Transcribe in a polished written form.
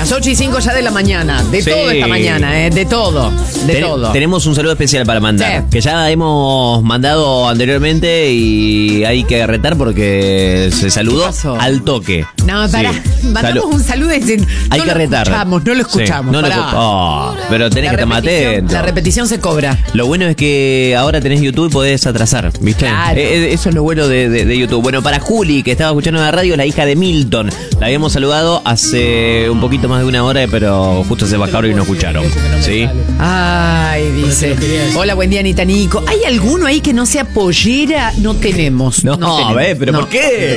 Las 8:05 ya de la mañana. De Sí. todo esta mañana, de todo. De todo. Tenemos un saludo especial para mandar. Sí. Que ya hemos mandado anteriormente y hay que retar porque se saludó ¿Qué pasó? al toque. No, pará. Sí. Mandamos un saludo. Hay que retar. No lo escuchamos. Sí, no lo pará. pero tenés que estar más atento. La repetición se cobra. Lo bueno es que ahora tenés YouTube y podés atrasar, ¿viste? Claro. Eso es lo bueno de YouTube. Bueno, para Juli, que estaba escuchando la radio, la hija de Milton. La habíamos saludado hace un poquito más de una hora, pero justo se bajaron y no escucharon. ¿Sí? Ay, dice. Hola, buen día, Anita Nico. ¿Hay alguno ahí que no sea pollera? No tenemos. No, tenemos. pero No. ¿por qué?